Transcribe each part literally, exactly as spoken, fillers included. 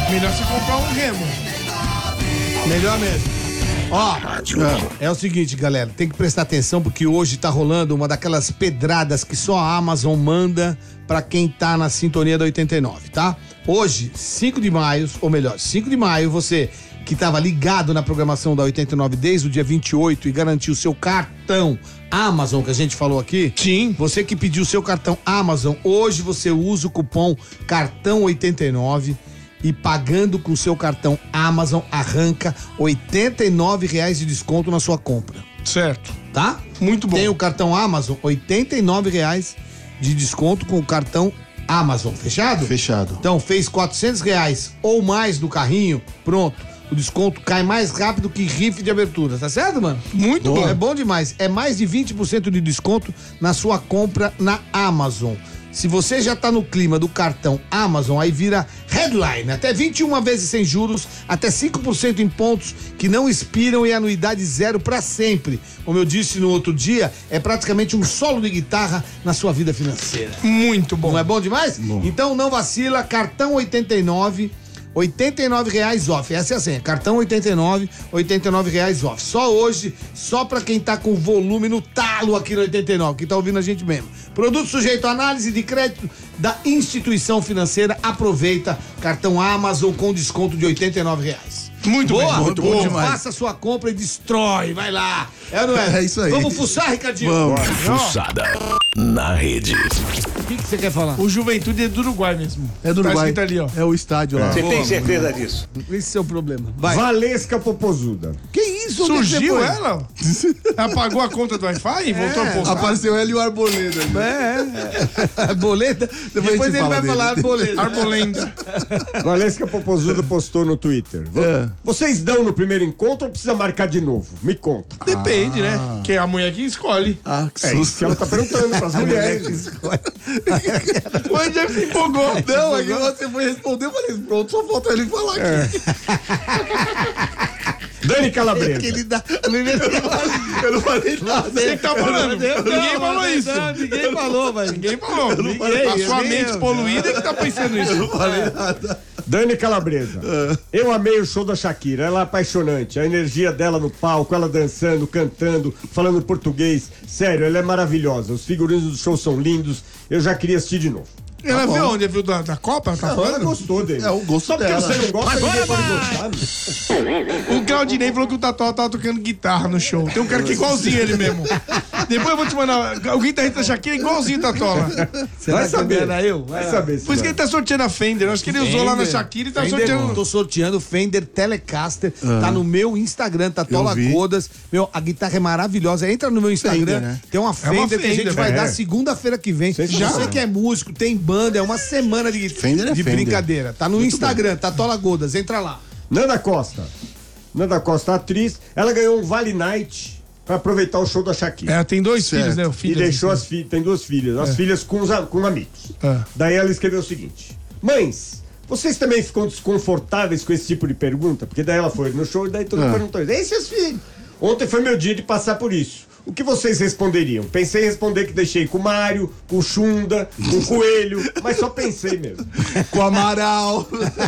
Melhor você comprar um Remo. Melhor mesmo. Ó, é o seguinte, galera, tem que prestar atenção porque hoje tá rolando uma daquelas pedradas que só a Amazon manda pra quem tá na sintonia da oitenta e nove, tá? Hoje, cinco de maio, ou melhor, cinco de maio, você que tava ligado na programação da oitenta e nove desde o dia vinte e oito e garantiu seu cartão Amazon, que a gente falou aqui. Sim. Você que pediu seu cartão Amazon, hoje você usa o cupom cartão oitenta e nove e pagando com seu cartão Amazon arranca oitenta e nove reais de desconto na sua compra. Certo. Tá? Muito bom. Tem o cartão Amazon, oitenta e nove reais de desconto com o cartão Amazon. Fechado? Fechado. Então fez quatrocentos reais ou mais no carrinho, pronto. O desconto cai mais rápido que rife de abertura, tá certo, mano? Muito bom. É bom demais. É mais de vinte por cento de desconto na sua compra na Amazon. Se você já tá no clima do cartão Amazon, aí vira headline. Até vinte e uma vezes sem juros, até cinco por cento em pontos que não expiram e anuidade zero pra sempre. Como eu disse no outro dia, é praticamente um solo de guitarra na sua vida financeira. Muito bom. Não é bom demais? Bom. Então não vacila, cartão oitenta e nove, oitenta e nove reais off. Essa é a senha, cartão oitenta e nove, oitenta e nove reais off. Só hoje, só pra quem tá com volume no talo aqui no oitenta e nove, que tá ouvindo a gente mesmo. Produto sujeito à análise de crédito da instituição financeira. Aproveita, cartão Amazon com desconto de oitenta e nove reais. Muito Boa, bem. muito bom demais. Faça sua compra e destrói, vai lá. É ou não é? É isso aí. Vamos fuçar, Ricardinho? Vamos. Fuçada na rede. O que que você quer falar? O Juventude é do Uruguai mesmo. É do Tá Uruguai. escrito ali, ó. É o estádio lá. Você tem certeza disso? Esse é o problema. Vai. Valesca Popozuda. Que isso? Onde é que você Surgiu foi? ela? Apagou a conta do Wi-Fi e voltou a postar. Apareceu ela e o Arboleda. É, é. Boleta. Depois, a gente ele fala vai dele. falar arboleda. Arbolenda. Valesca Popozuda postou no Twitter. Vo- É. Vocês dão no primeiro encontro ou precisa marcar de novo? Me conta. Depende, né? Que é a mulher que escolhe. Ah, que É isso susto. que ela tá perguntando pras mulheres. Mas já se empolgou. Não, é que você foi responder, eu falei, pronto, só falta ele falar aqui. Dani Calabresa. Que ele dá. Eu não falei nada. Você que tá falando. Ninguém falou isso. Não, ninguém falou, mas Ninguém falou. falei, A sua eu nem mente eu. poluída é que tá pensando isso. Não falei nada. Dani Calabresa. Eu amei o show da Shakira. Ela é apaixonante. A energia dela no palco, ela dançando, cantando, falando português. Sério, ela é maravilhosa. Os figurinos do show são lindos. Eu já queria assistir de novo. Ela viu onde? Viu da, da Copa? Tá Ela falando? gostou dele. É o gosto Só porque dela. você não gosta, ninguém pode gostar. meu. O Claudinei falou que o Tatuá tava tocando guitarra no show. Tem um cara que é igualzinho ele mesmo. Depois eu vou te mandar. O guitarrista da Shakira é igualzinho o Tatola. Vai saber. Era eu? Vai saber. se Por isso que vai. ele tá sorteando a Fender. Eu acho que ele usou lá na Fender. Shakira e tá Fender, sorteando. Tô sorteando Fender Telecaster. Tá no meu Instagram, Tatola Eu vi. Godas. Meu, a guitarra é maravilhosa. Entra no meu Instagram. Fender, né? Tem uma Fender, uma que a gente Fender, vai é. dar segunda-feira que vem. Você Já já? Você que é músico, tem banda, é uma semana de, Fender é de Fender. brincadeira. Tá no Instagram, Tatola Godas. Entra lá. Nanda Costa. Nanda Costa, atriz. Ela ganhou um Vale Night pra aproveitar o show da Shakira. É, tem dois Certo. filhos, né? O E filho deixou as filhas, tem duas filhas, as filhas com, os, a- com amigos. É. Daí ela escreveu o seguinte: Mães, vocês também ficam desconfortáveis com esse tipo de pergunta? Porque daí ela foi no show e daí todo mundo É. perguntou: e seus filhos? Ontem foi meu dia de passar por isso. O que vocês responderiam? Pensei em responder que deixei com o Mário, com o Xunda, com o Coelho, mas só pensei mesmo. Com o Amaral.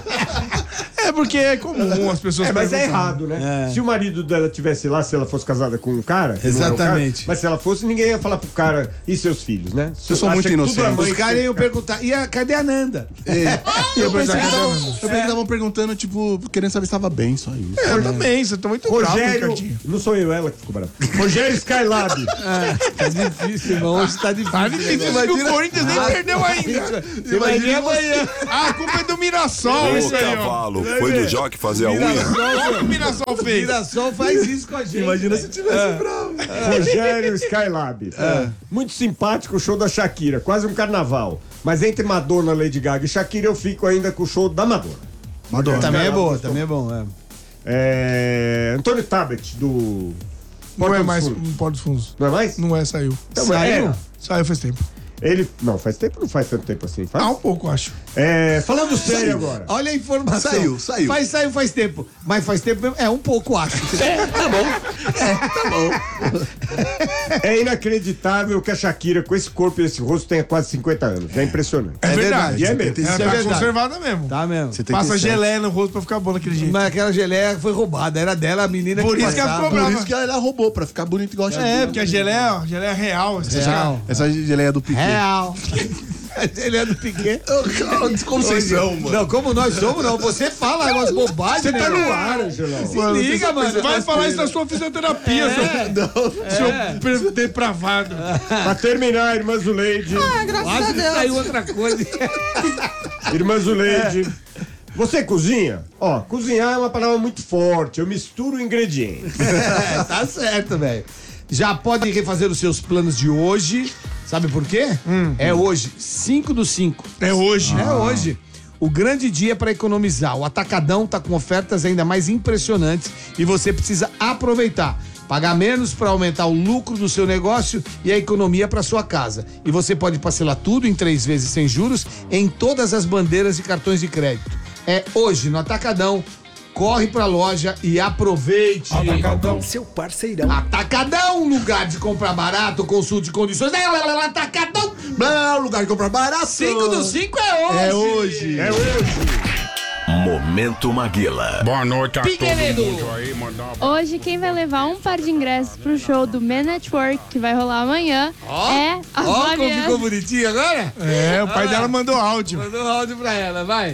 É porque é comum as pessoas É, mas é perguntarem. errado, né? Se o marido dela tivesse lá, se ela fosse casada com um cara. que não era o cara, Exatamente. mas se ela fosse, ninguém ia falar pro cara e seus filhos, né? Eu sou muito Acha que tudo inocente. a mãe Os caras iam perguntar, e a, cadê a Nanda? Eu pensei que Cadê a estavam- Nanda? eu pensei que estavam perguntando, tipo, querendo saber se estava bem, só isso. É, eu também, você tá muito bravo, Rogério, Ricardinho. não sou eu, ela que ficou brava. Rogério Skylab. Tá difícil, irmão. Hoje tá difícil. Tá difícil, Imagina- o Corinthians nem Ah, perdeu ainda. Você imagina amanhã. Ah, a culpa é do Mirassol, Ô, isso aí, ó. cavalo, foi do Joque fazer a unha? Olha o que o Mirassol fez. Mirassol faz isso com a gente. Imagina velho. se tivesse bravo. Rogério Skylab. Muito simpático o show da Shakira, quase um carnaval. Mas entre Madonna, Lady Gaga e Shakira, eu fico ainda com o show da Madonna. Madonna. Também é Ela boa, gostou. também é bom. É. É... Antônio Tabet, do. Não Porta é dos mais Fundos. um Porto dos Fundos. Não é mais? Não é, saiu. Então, Saiu? era. Saiu faz tempo. Ele. Não, faz tempo, não faz tanto tempo assim. Faz? Ah, um pouco, acho. É, falando sério agora. Olha a informação. Saiu, saiu. Faz, saiu faz tempo. Mas faz tempo mesmo. É, um pouco, acho. É, tá bom. É, tá bom. É inacreditável que a Shakira, com esse corpo e esse rosto, tenha quase cinquenta anos. É impressionante. É, verdade. E é mesmo. Ela Isso é tá verdade. conservada mesmo. Tá mesmo. Passa geleia no rosto pra ficar boa daquele jeito. Mas aquela geleia foi roubada. Era dela, a menina Por que isso que ela passava. ficou Por brava. isso que ela roubou, pra ficar bonito igual a É, Shakira. porque a geleia, ó, geleia real. Essa Real. Essa geleia do Piquet. Real. A geleia do Piquet. Como vocês são, mano? Não, como nós somos, não. Você fala umas bobagens, Você né? tá no ar, Angelão. Se liga, mano. Vai falar isso na sua fisioterapia, seu, seu per- depravado. Pra terminar, irmã Zuleide. Quase saiu outra coisa. Irmã Zuleide. Você cozinha? Ó, cozinhar é uma palavra muito forte. Eu misturo ingredientes. É, tá certo, velho. Já pode refazer os seus planos de hoje. Sabe por quê? É hoje, cinco do cinco. É hoje. É hoje. O grande dia para economizar. O Atacadão tá com ofertas ainda mais impressionantes e você precisa aproveitar. Pagar menos para aumentar o lucro do seu negócio e a economia para sua casa. E você pode parcelar tudo em três vezes sem juros em todas as bandeiras e cartões de crédito. É hoje no Atacadão. Corre pra loja e aproveite. Atacadão, seu parceirão. Atacadão, lugar de comprar barato, consulte condições. Atacadão, Lugar de comprar barato. cinco do cinco é hoje. É hoje. É hoje. Momento Maguila. Boa noite a Figueiredo. todo mundo aí, mandar Hoje quem vai levar um par de ingressos pro show do Man Network, que vai rolar amanhã, é a Ó, como Flaviana. ficou bonitinho agora? É, o pai dela mandou áudio. Mandou um áudio pra ela, vai.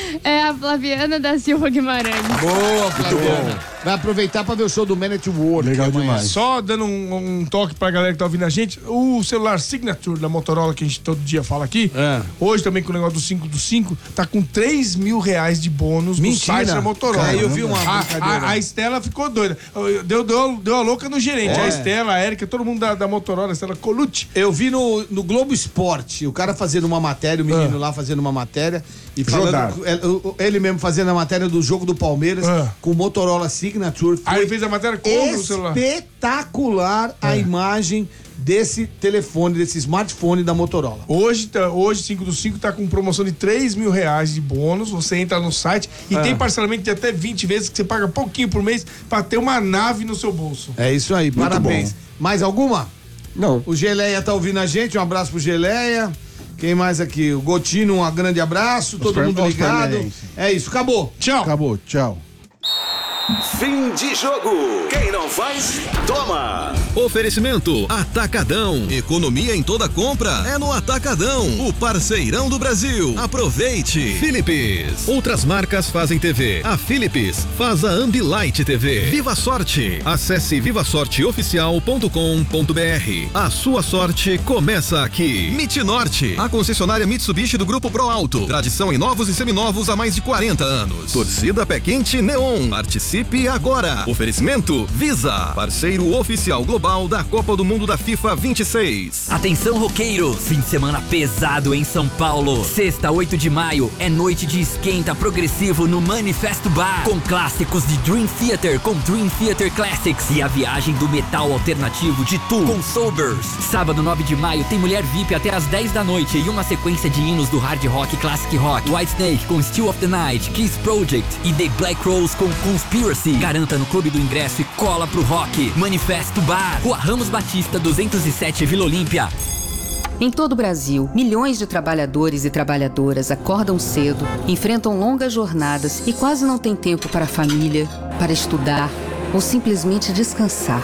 É a Flaviana da Silva Guimarães. Boa, Flaviana. Vai aproveitar pra ver o show do Man Network. Legal amanhã. demais. Só dando um, um toque pra galera que tá ouvindo a gente, o celular Signature da Motorola, que a gente todo dia fala aqui, É. hoje também com o negócio do cinco do cinco, tá com três mil reais de bônus Mentira. no site da Motorola. Cara, eu vi uma a, brincadeira. a, a Estela ficou doida. Deu, deu, deu a louca no gerente. É. A Estela, a Érica, todo mundo da, da Motorola, a Estela Colucci. Eu vi no, no Globo Esporte, o cara fazendo uma matéria, o menino Ah. lá fazendo uma matéria e falando, Jogar. ele, ele mesmo fazendo a matéria do jogo do Palmeiras Ah. com o Motorola Signature. Aí Foi ele fez a matéria com o celular. espetacular a imagem desse telefone, desse smartphone da Motorola. Hoje, tá, hoje cinco do cinco tá com promoção de três mil reais de bônus. Você entra no site e É. tem parcelamento de até vinte vezes que você paga pouquinho por mês pra ter uma nave no seu bolso. É isso aí, parabéns. Mais alguma? Não. O Geleia tá ouvindo a gente, um abraço pro Geleia. Quem mais aqui? O Gotino, um grande abraço, todo per- mundo os ligado. palmeirenses. É isso, acabou. Tchau. Acabou, tchau. Fim de jogo. Quem não faz, toma. Oferecimento Atacadão. Economia em toda compra é no Atacadão, o parceirão do Brasil. Aproveite. Philips. Outras marcas fazem T V. A Philips faz a Ambilight T V. Viva Sorte. Acesse viva sorte oficial ponto com ponto br. A sua sorte começa aqui. Mitnorte. A concessionária Mitsubishi do Grupo Pro Alto. Tradição em novos e seminovos há mais de quarenta anos. Torcida Pé Quente Neon. Participe agora. Oferecimento Visa, parceiro oficial global da Copa do Mundo da FIFA vinte e seis. Atenção, roqueiro! Fim de semana pesado em São Paulo. Sexta, oito de maio, é noite de esquenta progressivo no Manifesto Bar. Com clássicos de Dream Theater com Dream Theater Classics e a viagem do metal alternativo de Tool com Sobers. Sábado, nove de maio, tem Mulher V I P até as dez da noite e uma sequência de hinos do hard rock Classic Rock. Whitesnake com Still of the Night, Kiss Project e The Black Rose com Conspiracy. Garanta no Clube do Ingresso e cola pro rock. Manifesto Bar, Rua Ramos Batista, duzentos e sete, Vila Olímpia. Em todo o Brasil, milhões de trabalhadores e trabalhadoras acordam cedo, enfrentam longas jornadas e quase não têm tempo para a família, para estudar ou simplesmente descansar.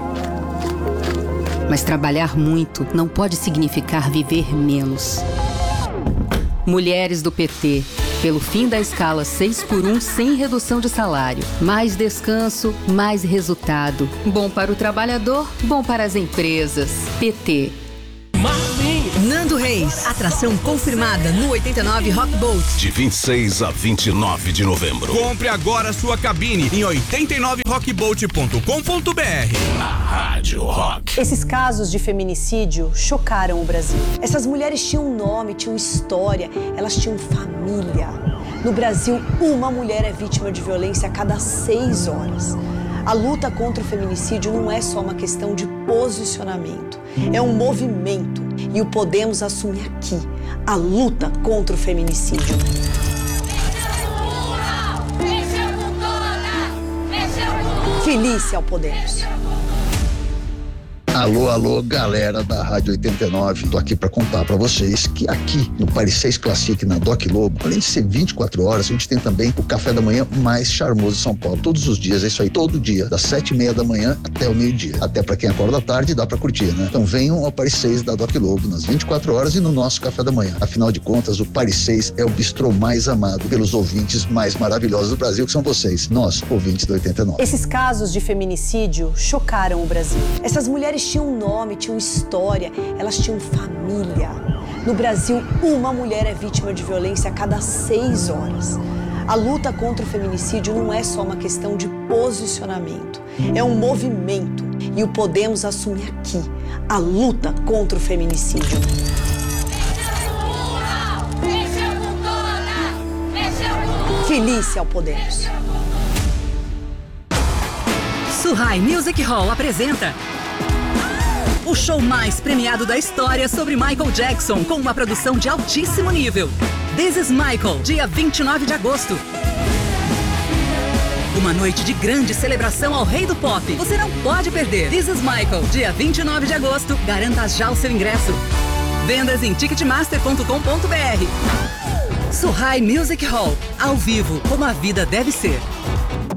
Mas trabalhar muito não pode significar viver menos. Mulheres do P T. Pelo fim da escala seis por um sem redução de salário. Mais descanso, mais resultado. Bom para o trabalhador, bom para as empresas. P T. Nando Reis, atração confirmada no oitenta e nove Rock Boat. De vinte e seis a vinte e nove de novembro. Compre agora sua cabine em oitenta e nove rock boat ponto com ponto br. Na Rádio Rock. Esses casos de feminicídio chocaram o Brasil. Essas mulheres tinham nome, tinham história, elas tinham família. No Brasil, uma mulher é vítima de violência a cada seis horas. A luta contra o feminicídio não é só uma questão de posicionamento, é um movimento. E o Podemos assume aqui a luta contra o feminicídio. Felícia ao Podemos. Alô, alô, galera da Rádio oitenta e nove. Tô aqui para contar para vocês que aqui no Paris seis Classic, na Doc Lobo, além de ser vinte e quatro horas, a gente tem também o café da manhã mais charmoso de São Paulo. Todos os dias, é isso aí, todo dia, das sete e meia da manhã até o meio-dia. Até para quem acorda à tarde, dá para curtir, né? Então venham ao Paris seis da Doc Lobo nas vinte e quatro horas e no nosso café da manhã. Afinal de contas, o Paris seis é o bistrô mais amado pelos ouvintes mais maravilhosos do Brasil, que são vocês, nós, ouvintes do oitenta e nove. Esses casos de feminicídio chocaram o Brasil. Essas mulheres tinham nome, tinham história, elas tinham família. No Brasil, uma mulher é vítima de violência a cada seis horas. A luta contra o feminicídio não é só uma questão de posicionamento, é um movimento. E o Podemos assume aqui a luta contra o feminicídio. Felícia ao Podemos. Surrai Music Hall apresenta o show mais premiado da história sobre Michael Jackson, com uma produção de altíssimo nível. This is Michael, dia vinte e nove de agosto. Uma noite de grande celebração ao rei do pop. Você não pode perder. This is Michael, dia vinte e nove de agosto. Garanta já o seu ingresso. Vendas em ticketmaster ponto com ponto br. Surrai Music Hall, ao vivo, como a vida deve ser.